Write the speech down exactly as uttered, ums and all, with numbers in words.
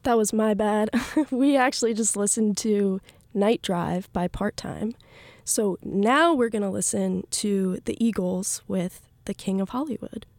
That was my bad. We actually just listened to Night Drive by Part Time. So now we're going to listen to the Eagles with The King of Hollywood.